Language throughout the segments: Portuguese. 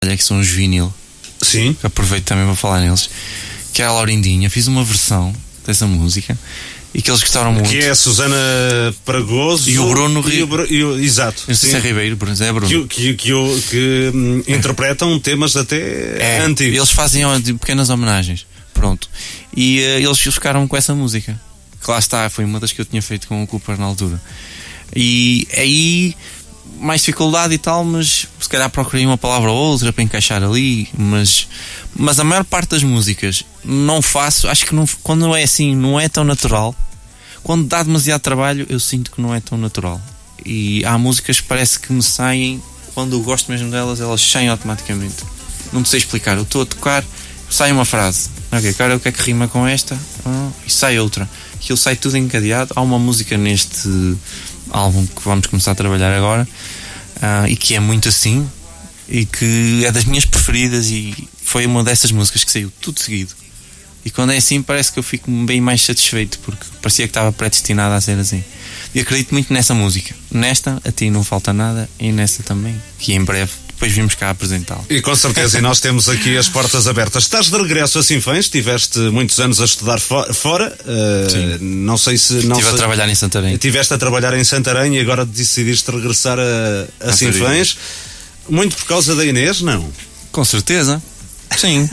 que são os vinil. Sim. Aproveito também para falar neles. Que é a Laurindinha. Fiz uma versão dessa música e que eles gostaram muito. Que é a Susana Pragoso e o Bruno exato. Não sei se é Ribeiro, é Bruno. Que interpretam temas até antigos. Eles fazem pequenas homenagens. Pronto. E eles ficaram com essa música. Que lá está, foi uma das que eu tinha feito com o Cooper na altura. E aí, mais dificuldade e tal, mas se calhar procurei uma palavra ou outra para encaixar ali. Mas a maior parte das músicas não faço, acho que não, quando é assim, não é tão natural. Quando dá demasiado trabalho, eu sinto que não é tão natural. E há músicas que parece que me saem, quando eu gosto mesmo delas, elas saem automaticamente. Não te sei explicar, eu estou a tocar, sai uma frase, ok, cara, o que é que rima com esta? E sai outra. Aquilo sai tudo encadeado. Há uma música neste álbum que vamos começar a trabalhar agora, e que é muito assim, e que é das minhas preferidas, e foi uma dessas músicas que saiu tudo seguido. E quando é assim, parece que eu fico bem mais satisfeito, porque parecia que estava predestinado a ser assim. E acredito muito nessa música. Nesta, a ti não falta nada, e nesta também, que em breve depois vimos cá apresentá-lo. E com certeza, e nós temos aqui as portas abertas. Estás de regresso a Sinfãs, tiveste muitos anos a estudar fora. Não sei se... Estive a trabalhar em Santarém. Estiveste a trabalhar em Santarém e agora decidiste regressar a Sinfãs. Muito por causa da Inês, não? Com certeza. Sim.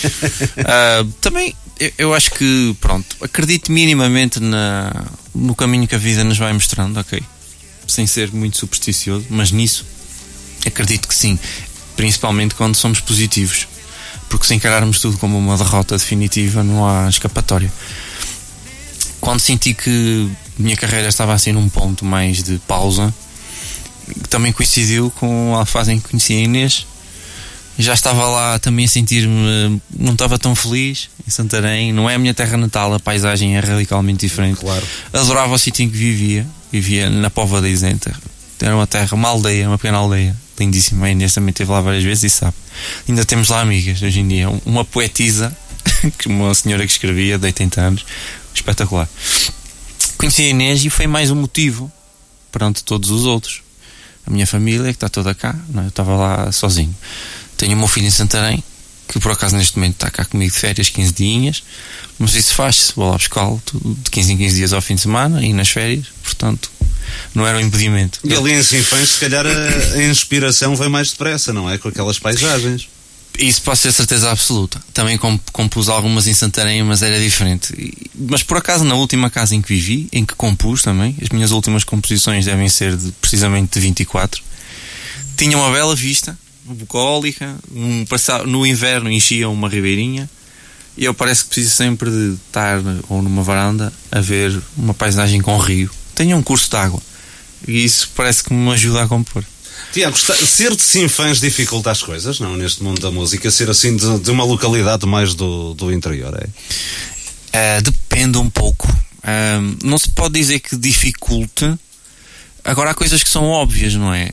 Também, eu acho que, pronto, acredito minimamente no caminho que a vida nos vai mostrando, ok? Sem ser muito supersticioso, mas nisso acredito que sim, principalmente quando somos positivos, porque se encararmos tudo como uma derrota definitiva, não há escapatória. Quando senti que a minha carreira estava assim num ponto mais de pausa, também coincidiu com a fase em que conheci a Inês, e já estava lá também a sentir-me, não estava tão feliz em Santarém, não é a minha terra natal, a paisagem é radicalmente diferente. Claro. Adorava o sítio em que vivia na Póvoa da Isenta. Era uma terra, uma aldeia, uma pequena aldeia lindíssima. A Inês também esteve lá várias vezes e sabe. Ainda temos lá amigas hoje em dia. Uma poetisa, uma senhora que escrevia de 80 anos, espetacular. Conheci a Inês e foi mais um motivo perante todos os outros. A minha família, que está toda cá, não, eu estava lá sozinho. Tenho o meu filho em Santarém, que por acaso neste momento está cá comigo de férias, 15 dias, mas isso faz-se, vou lá buscá-lo de 15 em 15 dias ao fim de semana e nas férias, portanto não era um impedimento. E ali em Sinfãs, se calhar a inspiração vem mais depressa, não é? Com aquelas paisagens. Isso pode ser certeza absoluta. Também compus algumas em Santarém, mas era diferente. Mas por acaso na última casa em que vivi, em que compus também, as minhas últimas composições devem ser precisamente de 24, tinha uma bela vista bucólica, no inverno enchia uma ribeirinha, e eu parece que preciso sempre de estar ou numa varanda a ver uma paisagem com rio. Tenho um curso de água e isso parece que me ajuda a compor. Tiago, ser de Sinfãs dificulta as coisas, não? Neste mundo da música, ser assim de uma localidade mais do interior, é? Depende um pouco. Não se pode dizer que dificulte. Agora há coisas que são óbvias, não é?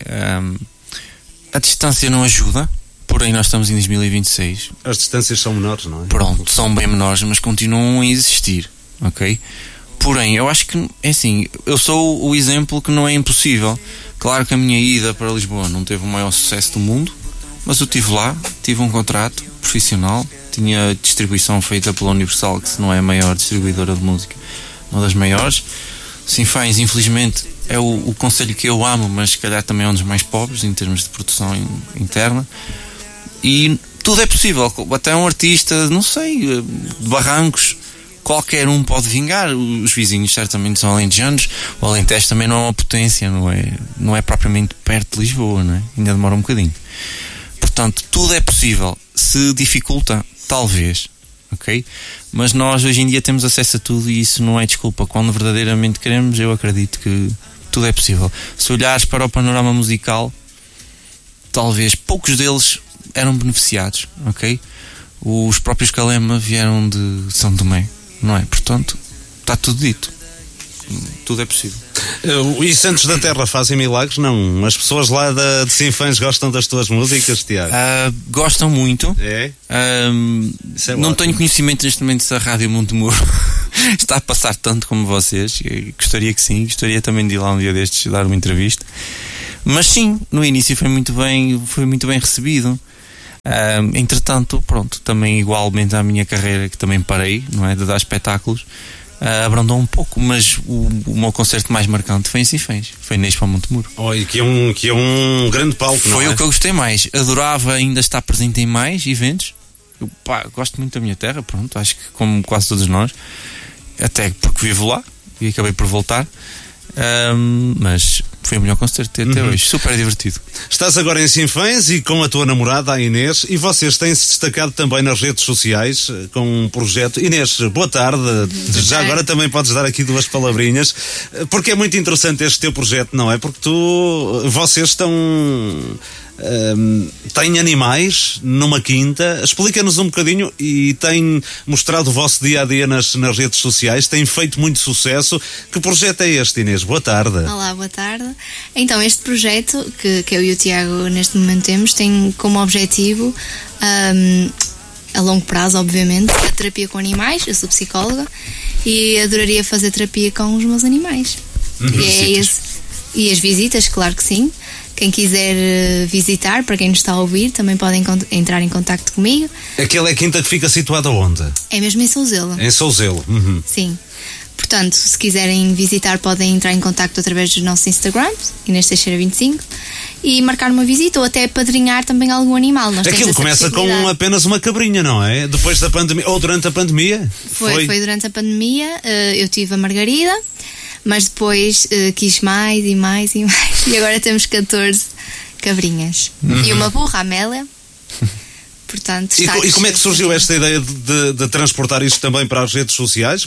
A distância não ajuda, porém nós estamos em 2026. As distâncias são menores, não é? Pronto, são bem menores, mas continuam a existir, ok? Porém, eu acho que, é assim, eu sou o exemplo que não é impossível. Claro que a minha ida para Lisboa não teve o maior sucesso do mundo, mas eu estive lá, tive um contrato profissional, tinha distribuição feita pela Universal, que se não é a maior distribuidora de música, uma das maiores. Sinfãs, infelizmente, é o concelho que eu amo, mas se calhar também é um dos mais pobres em termos de produção interna. E tudo é possível, até um artista, não sei, de Barrancos, qualquer um pode vingar. Os vizinhos certamente são alentejanos. O Alentejo também não é uma potência, não é propriamente perto de Lisboa, não é? Ainda demora um bocadinho. Portanto, tudo é possível. Se dificulta, talvez, ok? Mas nós hoje em dia temos acesso a tudo e isso não é desculpa. Quando verdadeiramente queremos, eu acredito que tudo é possível. Se olhares para o panorama musical, talvez poucos deles eram beneficiados, ok? Os próprios Calema vieram de São Tomé, não é? Portanto, está tudo dito. Tudo é possível. E Santos da Terra fazem milagres? Não. As pessoas lá de Sinfãs gostam das tuas músicas, Tiago? Gostam muito. É? Não tenho conhecimento neste momento se a Rádio Montemuro está a passar tanto como vocês. Eu gostaria que sim. Gostaria também de ir lá um dia destes dar uma entrevista. Mas sim, no início foi muito bem recebido. Entretanto, pronto, também igualmente à minha carreira, que também parei, não é, de dar espetáculos, abrandou um pouco, mas o meu concerto mais marcante foi em Sinfãs, foi na Expo Montemuro. E que é um grande palco, foi o que eu gostei mais. Adorava ainda estar presente em mais eventos. Eu, gosto muito da minha terra, pronto, acho que como quase todos nós, até porque vivo lá e acabei por voltar. Mas foi o melhor concerto até hoje, super divertido. Estás agora em Sinfãs e com a tua namorada, a Inês, e vocês têm-se destacado também nas redes sociais com um projeto. Inês, boa tarde. Já agora também podes dar aqui 2 palavrinhas, porque é muito interessante este teu projeto, não é? Porque vocês estão... têm animais numa quinta. Explica-nos um bocadinho. E tem mostrado o vosso dia-a-dia nas redes sociais, tem feito muito sucesso. Que projeto é este, Inês? Boa tarde. Olá, boa tarde. Então, este projeto que eu e o Tiago neste momento temos tem como objetivo, a longo prazo obviamente, a terapia com animais. Eu sou psicóloga e adoraria fazer terapia com os meus animais. E as visitas, claro que sim. Quem quiser visitar, para quem nos está a ouvir, também podem entrar em contacto comigo. Aquela é a quinta que fica situada onde? É mesmo em Souzelo. Em Souzelo. Sim. Portanto, se quiserem visitar, podem entrar em contacto através dos nossos Instagrams, Inês Teixeira 25, e marcar uma visita ou até padrinhar também algum animal. Aquilo começa com apenas uma cabrinha, não é? Depois da pandemia, ou durante a pandemia? Foi durante a pandemia. Eu tive a Margarida, mas depois quis mais e mais e mais. E agora temos 14 cabrinhas. E uma burra, a Amélia. Portanto, e como é que surgiu esta ideia de transportar isto também para as redes sociais?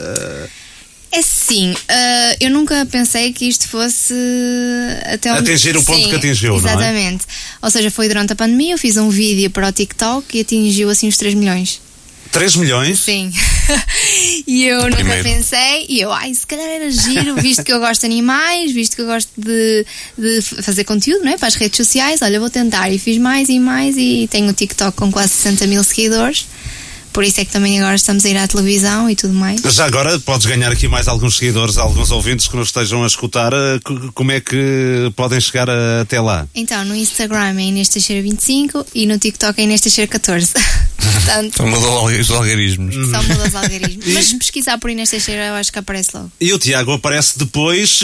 É sim, eu nunca pensei que isto fosse atingir o ponto que atingiu, exatamente. Não é? Exatamente. Ou seja, foi durante a pandemia, eu fiz um vídeo para o TikTok e atingiu assim os 3 milhões. 3 milhões? Sim. E eu nunca pensei, e eu, se calhar era giro, visto que eu gosto de animais, visto que eu gosto de fazer conteúdo, não é? Para as redes sociais, olha, vou tentar. E fiz mais e mais, e tenho o TikTok com quase 60 mil seguidores. Por isso é que também agora estamos a ir à televisão e tudo mais. Já agora podes ganhar aqui mais alguns seguidores, alguns ouvintes que nos estejam a escutar. Como é que podem chegar até lá? Então, no Instagram é Inês Teixeira 25 e no TikTok é Inês Teixeira 14. Portanto, são os algarismos. São os algarismos. Mas se pesquisar por Inês Teixeira, eu acho que aparece logo. E o Tiago aparece depois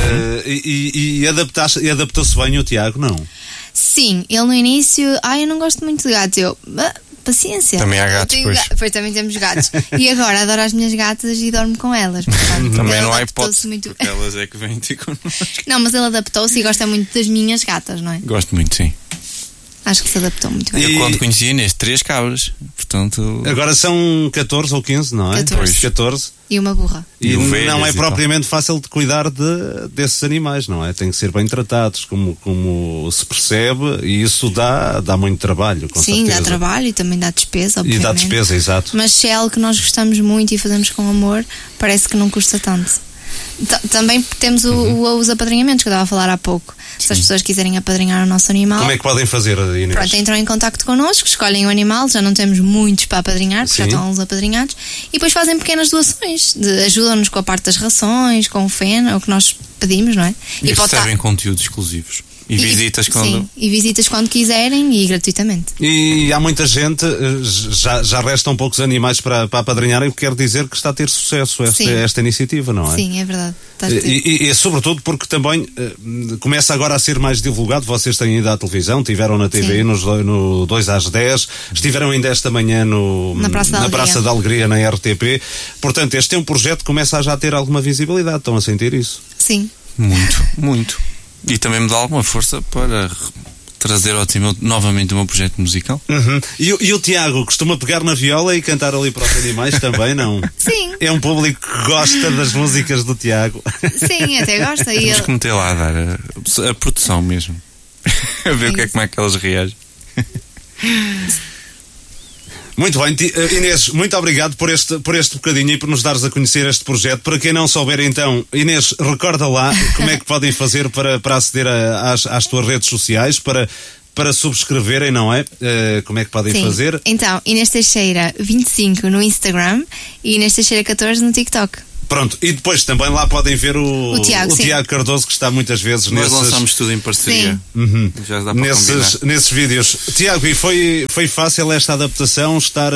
e adaptou-se bem o Tiago, não? Sim, ele no início, eu não gosto muito de gatos. Paciência. Também há gatos, pois também temos gatos. E agora adoro as minhas gatas e dormo com elas. Portanto, também não há hipótese, muito... porque elas é que vêm ter connosco. Não, mas ele adaptou-se e gosta muito das minhas gatas, não é? Gosto muito, sim. Acho que se adaptou muito bem. Eu quando conheci Inês, 3 cabras, portanto... Agora são 14 ou 15, não é? 14. E uma burra. E não é propriamente fácil de cuidar desses animais, não é? Tem que ser bem tratados, como se percebe, e isso dá muito trabalho, com certeza. Sim, dá trabalho e também dá despesa, obviamente. E dá despesa, exato. Mas se é algo que nós gostamos muito e fazemos com amor, parece que não custa tanto. Também temos os apadrinhamentos que eu estava a falar há pouco. Se as pessoas quiserem apadrinhar o nosso animal, como é que podem fazer, Inês? Pronto, entram em contacto connosco, escolhem o animal, já não temos muitos para apadrinhar, porque já estão alguns apadrinhados, e depois fazem pequenas doações, ajudam-nos com a parte das rações, com o FEN, é o que nós pedimos, não é? E recebem conteúdos exclusivos. E visitas quando... Sim, e visitas quando quiserem e gratuitamente. E há muita gente, já restam poucos animais para apadrinharem, o que quer dizer que está a ter sucesso esta iniciativa, não é? Sim, é verdade. E sobretudo porque também começa agora a ser mais divulgado. Vocês têm ido à televisão, tiveram na TV no 2 às 10, estiveram ainda esta manhã na Praça da Alegria, na RTP. Portanto, este é um projeto que começa a já ter alguma visibilidade. Estão a sentir isso? Sim. Muito. E também me dá alguma força para trazer novamente o meu projeto musical. E o Tiago costuma pegar na viola e cantar ali para os animais também, não? Sim. É um público que gosta das músicas do Tiago. Sim, até gosta. Temos que meter lá a dar a produção mesmo. A ver como é que elas reagem. Muito bem, Inês, muito obrigado por este bocadinho e por nos dares a conhecer este projeto. Para quem não souber, então, Inês, recorda lá como é que podem fazer para aceder às tuas redes sociais, para subscreverem, não é? Como é que podem fazer? Então, Inês Teixeira 25 no Instagram e Inês Teixeira 14 no TikTok. Pronto, e depois também lá podem ver o Tiago Cardoso, que está muitas vezes Nós lançamos tudo em parceria. Já dá para nesses vídeos. Tiago, e foi fácil esta adaptação, estar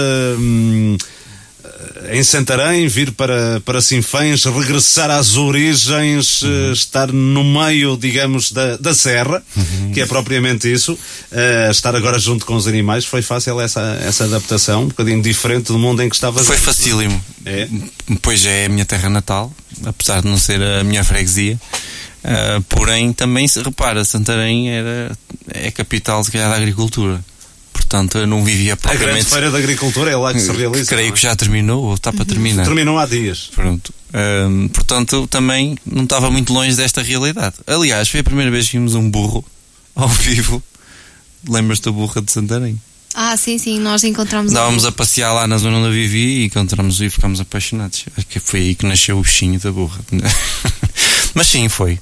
em Santarém, vir para Sinfãs, regressar às origens, estar no meio, digamos, da serra, que é propriamente isso, estar agora junto com os animais. Foi fácil essa adaptação, um bocadinho diferente do mundo em que estavas? Foi facílimo. Pois é a minha terra natal, apesar de não ser a minha freguesia. Porém, também se repara, Santarém é capital, se calhar, da agricultura. Portanto, eu não vivia propriamente... A grande feira da agricultura é lá que se realiza. Creio que já terminou, ou está para terminar. Terminou há dias. Pronto. Portanto, também não estava muito longe desta realidade. Aliás, foi a primeira vez que vimos um burro ao vivo. Lembras-te da burra de Santarém? Sim, nós encontramos. Estávamos a passear lá na zona onde eu vivi e encontramos e ficámos apaixonados. Acho que foi aí que nasceu o bichinho da burra. Mas sim, foi.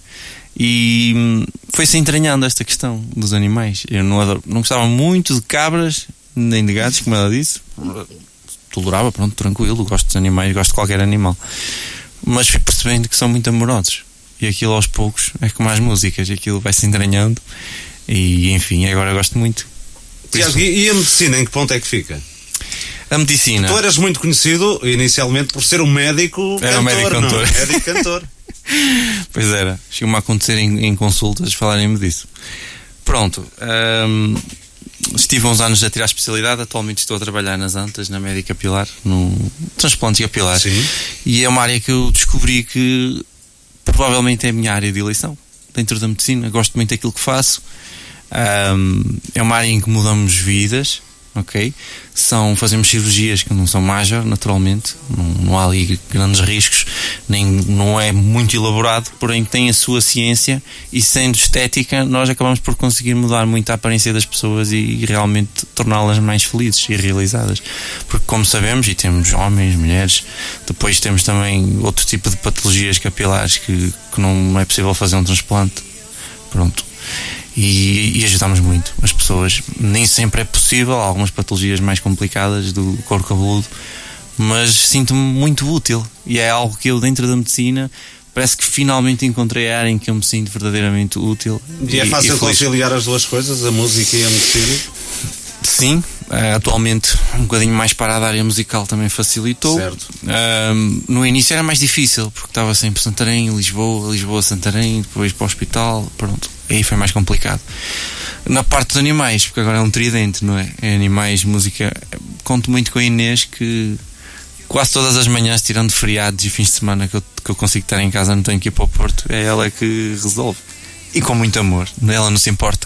E foi-se entranhando esta questão dos animais. Eu não gostava muito de cabras, nem de gatos, como ela disse. Tolerava, pronto, tranquilo, gosto dos animais, gosto de qualquer animal. Mas fui percebendo que são muito amorosos. E aquilo aos poucos é como as músicas, aquilo vai-se entranhando. E enfim, agora gosto muito. Tiago, e a medicina, em que ponto é que fica? A medicina. Tu eras muito conhecido inicialmente por ser um médico cantor. Era um médico cantor. Médico cantor. Pois era, chegou-me a acontecer em consultas falarem-me disso. Pronto, estive há uns anos a tirar a especialidade. Atualmente estou a trabalhar nas Antas, na médica capilar, no transplante capilar. Sim. E é uma área que eu descobri que provavelmente é a minha área de eleição dentro da medicina. Gosto muito daquilo que faço. É uma área em que mudamos vidas, ok? Fazemos cirurgias que não são major, naturalmente, não há ali grandes riscos, não é muito elaborado, porém tem a sua ciência, e sendo estética nós acabamos por conseguir mudar muito a aparência das pessoas e realmente torná-las mais felizes e realizadas, porque como sabemos, e temos homens, mulheres, depois temos também outro tipo de patologias capilares que não é possível fazer um transplante, pronto. E ajudamos muito as pessoas. Nem sempre é possível, há algumas patologias mais complicadas do couro cabeludo, mas sinto-me muito útil, e é algo que eu, dentro da medicina, parece que finalmente encontrei a área em que eu me sinto verdadeiramente útil. E é fácil conciliar as duas coisas, a música e a medicina? Sim, atualmente um bocadinho mais parada a área musical também facilitou. Certo. No início era mais difícil, porque estava sempre Santarém, Lisboa, Santarém, depois para o hospital, pronto. Aí foi mais complicado. Na parte dos animais, porque agora é um tridente, não é? É animais, música. Conto muito com a Inês, que quase todas as manhãs, tirando feriados e fins de semana que eu consigo estar em casa, não tenho que ir para o Porto, é ela que resolve. E com muito amor, ela não se importa.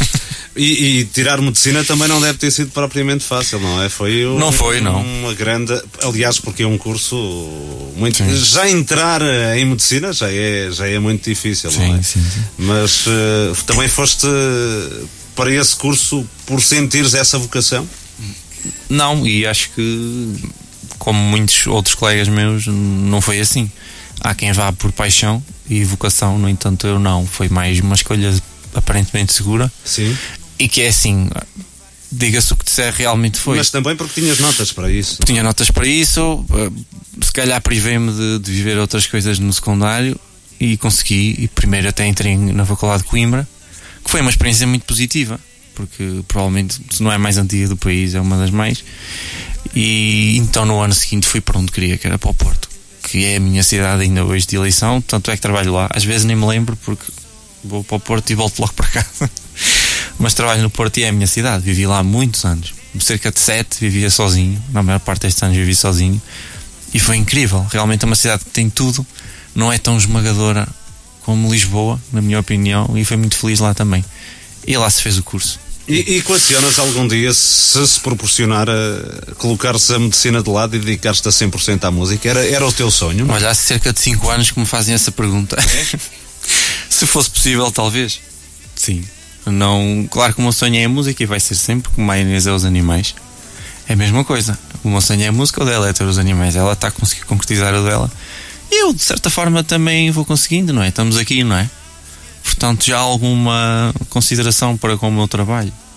E tirar medicina também não deve ter sido propriamente fácil, não é? Não foi. Uma grande... Aliás, porque é um curso muito... Sim. Já entrar em medicina já é muito difícil, não é? Sim. Mas também foste para esse curso por sentires essa vocação? Não, e acho que, como muitos outros colegas meus, não foi assim. Há quem vá por paixão e vocação, no entanto eu não. Foi mais uma escolha aparentemente segura. Sim. E que é assim, diga-se o que disser, realmente foi. Mas também porque tinhas notas para isso. Tinha notas para isso, se calhar privei-me de viver outras coisas no secundário e consegui, e primeiro até entrei na Faculdade de Coimbra, que foi uma experiência muito positiva, porque provavelmente, se não é a mais antiga do país, é uma das mais. E então no ano seguinte fui para onde queria, que era para o Porto, que é a minha cidade ainda hoje de eleição, tanto é que trabalho lá. Às vezes nem me lembro, porque vou para o Porto e volto logo para casa. Mas trabalho no Porto e é a minha cidade. Vivi lá há muitos anos, cerca de 7, vivia sozinho. Na maior parte destes anos vivi sozinho e foi incrível. Realmente é uma cidade que tem tudo, não é tão esmagadora como Lisboa, na minha opinião, e foi muito feliz lá também. E lá se fez o curso. E equacionas algum dia, se proporcionar colocar-se a medicina de lado e dedicar-te a 100% à música? Era o teu sonho? Olha, há cerca de 5 anos que me fazem essa pergunta. Se fosse possível, talvez. Sim. Não, claro que o meu sonho é a música e vai ser sempre, como a Inês é os animais. É a mesma coisa. O meu sonho é a música, o dela é ter os animais. Ela está a conseguir concretizar o dela. E eu, de certa forma, também vou conseguindo, não é? Estamos aqui, não é? Portanto, já há alguma consideração para com o meu trabalho.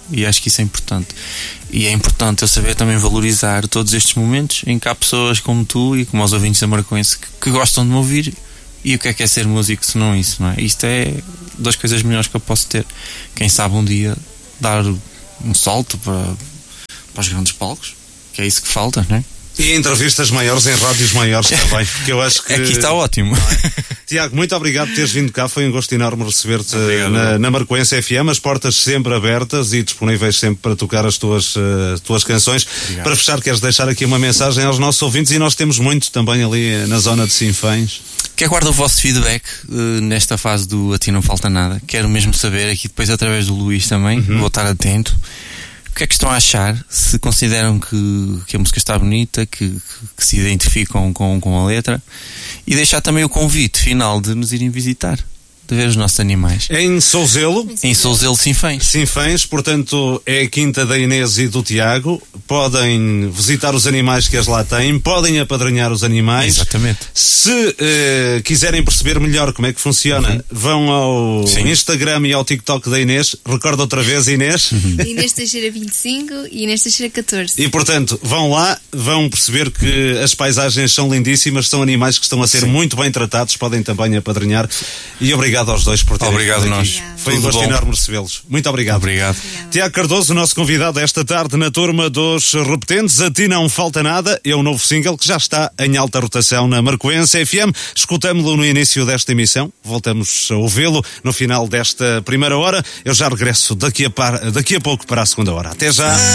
E acho que isso é importante. E é importante eu saber também valorizar todos estes momentos em que há pessoas como tu e como os ouvintes da Marcoense que gostam de me ouvir. E o que é ser músico se não isso, não é? Isto é das coisas melhores que eu posso ter. Quem sabe um dia dar um salto para os grandes palcos, que é isso que falta, não é? E entrevistas maiores em rádios maiores também, porque eu acho que... Aqui está ótimo. Tiago, muito obrigado por teres vindo cá, foi um gosto enorme receber-te na Marcoense FM, as portas sempre abertas e disponíveis sempre para tocar as tuas canções. Obrigado. Para fechar, queres deixar aqui uma mensagem aos nossos ouvintes, e nós temos muito também ali na zona de Sinfãs. Que aguardo o vosso feedback nesta fase do A Ti Não Falta Nada. Quero mesmo saber, aqui depois através do Luís também, vou estar atento. O que é que estão a achar? Se consideram que a música está bonita, que se identificam com a letra, e deixar também o convite final de nos irem visitar, de ver os nossos animais. Em Souzelo? Em Souzelo, Sinfãs. Sinfãs, portanto, é a quinta da Inês e do Tiago. Podem visitar os animais que as lá têm, podem apadrinhar os animais. Exatamente. Se quiserem perceber melhor como é que funciona, vão ao Instagram e ao TikTok da Inês. Recorda outra vez, Inês. Inês Teixeira 25 e Inês Teixeira 14. E, portanto, vão lá, vão perceber que as paisagens são lindíssimas, são animais que estão a ser muito bem tratados, podem também apadrinhar. E obrigado aos dois por terem vindo aqui. Nós. Foi um gosto enorme recebê-los. Muito obrigado. Obrigado. Tiago Cardoso, o nosso convidado esta tarde na turma dos Repetentes. A Ti Não Falta Nada é um novo single que já está em alta rotação na Marcoense FM. Escutámo-lo no início desta emissão. Voltamos a ouvi-lo no final desta primeira hora. Eu já regresso daqui a pouco para a segunda hora. Até já.